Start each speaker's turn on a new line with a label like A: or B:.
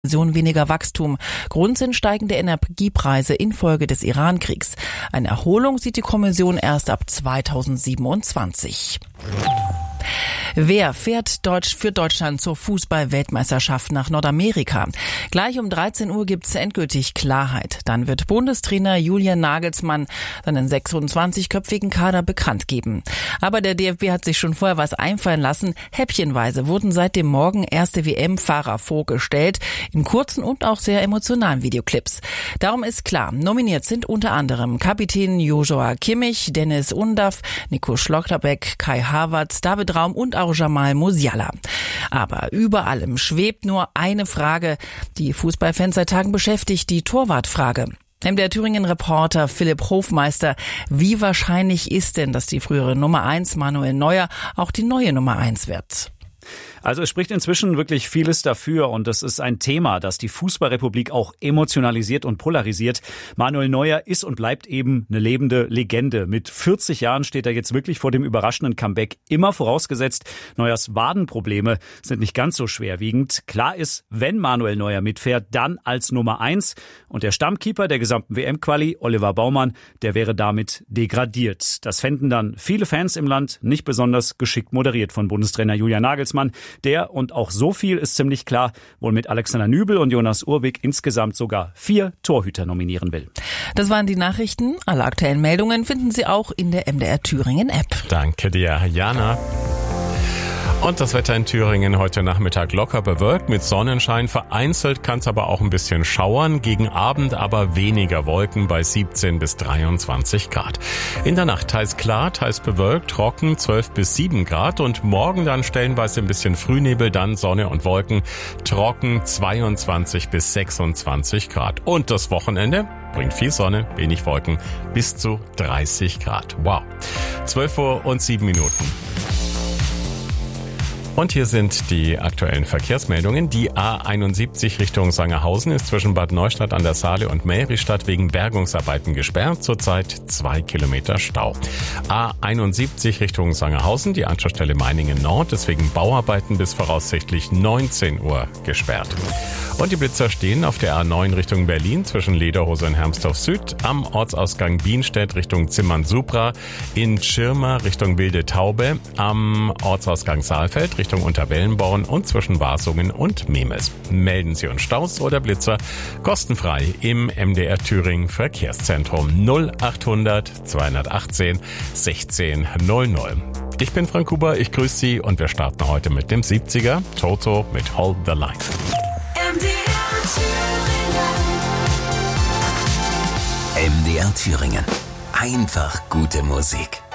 A: Weniger Wachstum. Grund sind steigende Energiepreise infolge des Iran-Kriegs. Eine Erholung sieht die Kommission erst ab 2027. Wer fährt für Deutschland zur Fußball-Weltmeisterschaft nach Nordamerika? Gleich um 13 Uhr gibt's endgültig Klarheit. Dann wird Bundestrainer Julian Nagelsmann seinen 26-köpfigen Kader bekannt geben. Aber der DFB hat sich schon vorher was einfallen lassen. Häppchenweise wurden seit dem Morgen erste WM-Fahrer vorgestellt, in kurzen und auch sehr emotionalen Videoclips. Darum ist klar, nominiert sind unter anderem Kapitän Joshua Kimmich, Dennis Undaff, Nico Schlotterbeck, Kai Havertz, David Raum und auch Jamal Musiala. Aber über allem schwebt nur eine Frage, die Fußballfans seit Tagen beschäftigt, die Torwartfrage. MDR Thüringen-Reporter Philipp Hofmeister, wie wahrscheinlich ist denn, dass die frühere Nummer 1 Manuel Neuer auch die neue Nummer 1 wird?
B: Also es spricht inzwischen wirklich vieles dafür und das ist ein Thema, das die Fußballrepublik auch emotionalisiert und polarisiert. Manuel Neuer ist und bleibt eben eine lebende Legende. Mit 40 Jahren steht er jetzt wirklich vor dem überraschenden Comeback. Immer vorausgesetzt, Neuers Wadenprobleme sind nicht ganz so schwerwiegend. Klar ist, wenn Manuel Neuer mitfährt, dann als Nummer 1. Und der Stammkeeper der gesamten WM-Quali, Oliver Baumann, der wäre damit degradiert. Das fänden dann viele Fans im Land nicht besonders geschickt moderiert von Bundestrainer Julian Nagelsmann. Der, und auch so viel ist ziemlich klar, wohl mit Alexander Nübel und Jonas Urbig insgesamt sogar 4 Torhüter nominieren will.
A: Das waren die Nachrichten. Alle aktuellen Meldungen finden Sie auch in der MDR Thüringen App.
C: Danke dir, Jana. Und das Wetter in Thüringen heute Nachmittag locker bewölkt mit Sonnenschein. Vereinzelt kann es aber auch ein bisschen schauern. Gegen Abend aber weniger Wolken bei 17 bis 23 Grad. In der Nacht teils klar, teils bewölkt, trocken 12 bis 7 Grad. Und morgen dann stellenweise ein bisschen Frühnebel, dann Sonne und Wolken. Trocken 22 bis 26 Grad. Und das Wochenende bringt viel Sonne, wenig Wolken, bis zu 30 Grad. Wow. 12 Uhr und 7 Minuten. Und hier sind die aktuellen Verkehrsmeldungen. Die A71 Richtung Sangerhausen ist zwischen Bad Neustadt an der Saale und Meristadt wegen Bergungsarbeiten gesperrt. Zurzeit 2 Kilometer Stau. A71 Richtung Sangerhausen, die Anschlussstelle Meiningen Nord, ist wegen Bauarbeiten bis voraussichtlich 19 Uhr gesperrt. Und die Blitzer stehen auf der A9 Richtung Berlin zwischen Lederhose und Hermsdorf Süd, am Ortsausgang Bienstedt Richtung Zimmern-Supra, in Schirma Richtung Wilde Taube, am Ortsausgang Saalfeld Richtung Unterwellenborn und zwischen Wasungen und Memes. Melden Sie uns Staus oder Blitzer kostenfrei im MDR Thüringen Verkehrszentrum 0800 218 16 00. Ich bin Frank Huber, ich grüße Sie und wir starten heute mit dem 70er, Toto mit Hold the Line.
D: MDR Thüringen. Einfach gute Musik.